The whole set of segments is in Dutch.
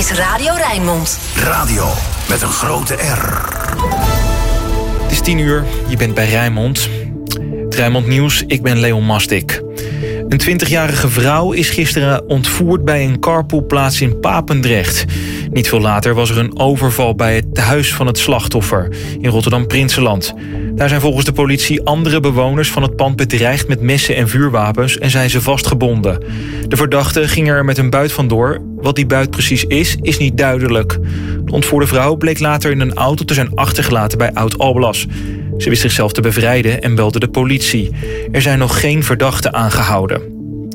is Radio Rijnmond. Radio met een grote R. Het is 10 uur, je bent bij Rijnmond. Het Rijnmond Nieuws, ik ben Leon Mastik. Een 20-jarige vrouw is gisteren ontvoerd bij een carpoolplaats in Papendrecht. Niet veel later was er een overval bij het huis van het slachtoffer in Rotterdam-Prinsenland. Daar zijn volgens de politie andere bewoners van het pand bedreigd met messen en vuurwapens en zijn ze vastgebonden. De verdachte ging er met een buit vandoor. Wat die buit precies is niet duidelijk. De ontvoerde vrouw bleek later in een auto te zijn achtergelaten bij Oud-Alblas. Ze wist zichzelf te bevrijden en belde de politie. Er zijn nog geen verdachten aangehouden.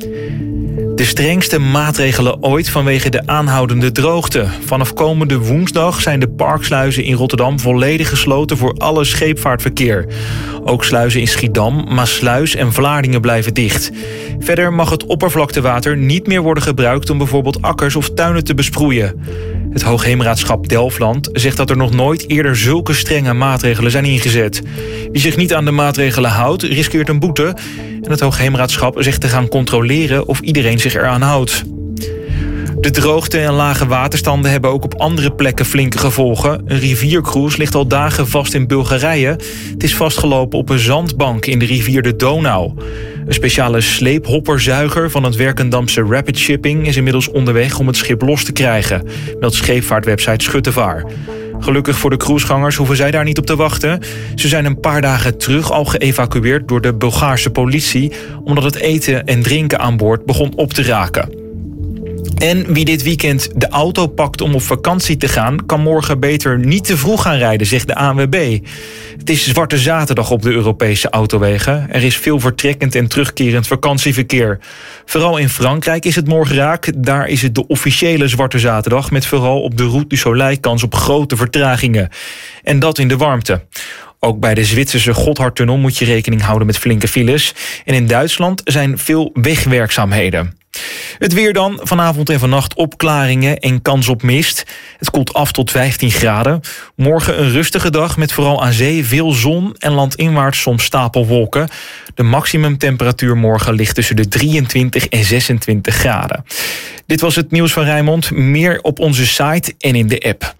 De strengste maatregelen ooit vanwege de aanhoudende droogte. Vanaf komende woensdag zijn de parksluizen in Rotterdam volledig gesloten voor alle scheepvaartverkeer. Ook sluizen in Schiedam, Maasluis en Vlaardingen blijven dicht. Verder mag het oppervlaktewater niet meer worden gebruikt om bijvoorbeeld akkers of tuinen te besproeien. Het Hoogheemraadschap Delfland zegt dat er nog nooit eerder zulke strenge maatregelen zijn ingezet. Wie zich niet aan de maatregelen houdt, riskeert een boete. En het Hoogheemraadschap zegt te gaan controleren of iedereen zich eraan houdt. De droogte en lage waterstanden hebben ook op andere plekken flinke gevolgen. Een riviercruise ligt al dagen vast in Bulgarije. Het is vastgelopen op een zandbank in de rivier de Donau. Een speciale sleephopperzuiger van het Werkendamse Rapid Shipping is inmiddels onderweg om het schip los te krijgen, meldt scheepvaartwebsite Schuttevaar. Gelukkig voor de cruisegangers hoeven zij daar niet op te wachten. Ze zijn een paar dagen terug al geëvacueerd door de Bulgaarse politie, omdat het eten en drinken aan boord begon op te raken. En wie dit weekend de auto pakt om op vakantie te gaan, kan morgen beter niet te vroeg gaan rijden, zegt de ANWB. Het is Zwarte Zaterdag op de Europese autowegen. Er is veel vertrekkend en terugkerend vakantieverkeer. Vooral in Frankrijk is het morgen raak. Daar is het de officiële Zwarte Zaterdag, met vooral op de Route du Soleil kans op grote vertragingen. En dat in de warmte. Ook bij de Zwitserse Gotthardtunnel moet je rekening houden met flinke files. En in Duitsland zijn veel wegwerkzaamheden. Het weer dan, vanavond en vannacht opklaringen en kans op mist. Het koelt af tot 15 graden. Morgen een rustige dag met vooral aan zee veel zon en landinwaarts soms stapelwolken. De maximumtemperatuur morgen ligt tussen de 23 en 26 graden. Dit was het nieuws van Rijnmond. Meer op onze site en in de app.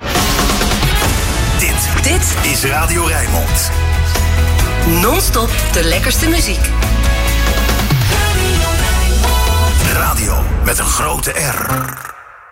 Dit is Radio Rijnmond. Non-stop de lekkerste muziek. Radio met een grote R.